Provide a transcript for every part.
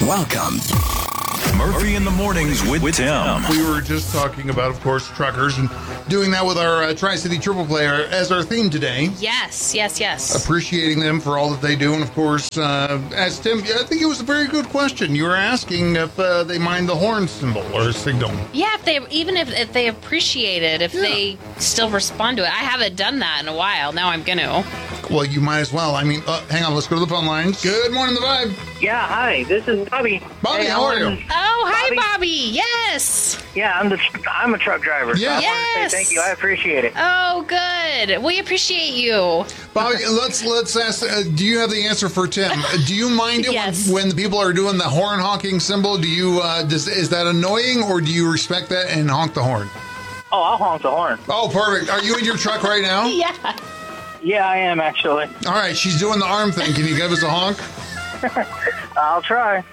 Welcome. Murphy in the Mornings with Tim. We were just talking about, of course, truckers and doing that with our Tri-City Triple Player as our theme today. Yes. Appreciating them for all that they do. And, of course, as Tim, I think it was a very good question. You were asking if they mind the horn symbol or signal. Yeah, if they appreciate it, if they still respond to it. I haven't done that in a while. Now I'm going to. Well, you might as well. I mean, hang on. Let's go to the phone lines. Good morning, The Vibe. Yeah, hi. This is Bobby. Bobby, how are you? Oh, hi, Bobby. Yes. Yeah, I'm a truck driver. Yeah. So I want to say thank you. I appreciate it. Oh, good. We appreciate you. Bobby, let's ask. Do you have the answer for Tim? Do you mind it Yes. when the people are doing the horn honking symbol? Do you is that annoying, or do you respect that and honk the horn? Oh, I'll honk the horn. Oh, perfect. Are you in your truck right now? Yeah. Yeah, I am actually. All right, she's doing the arm thing. Can you give us a honk? I'll try.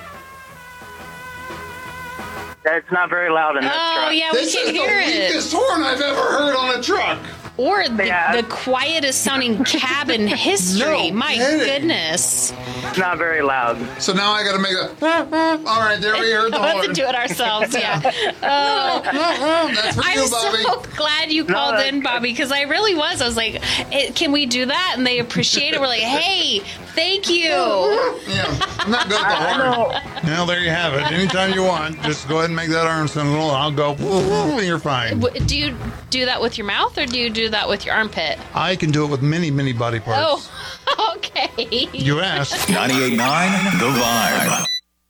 That's not very loud in this Oh, truck. yeah, we This can is hear the it. weakest horn I've ever heard on a truck. Or the, Yeah. the quietest sounding cab in history. No My kidding. goodness. It's not very loud. So now I got to make a. All right, there we heard the We'll have to horn. do it ourselves, yeah. Oh, That's for I'm you, Bobby. so glad you called that's in, good. Bobby, because I really was. I was like, can we do that? And they appreciate it. We're like, hey, thank you. Yeah, I'm not good at I the know. horn. Well, there you have it. Anytime you want, just go ahead and make that arm symbol. I'll go. You're fine. Do you do that with your mouth or do you do that with your armpit? I can do it with many, many body parts. Oh, okay. You asked. 98.9 The Vibe.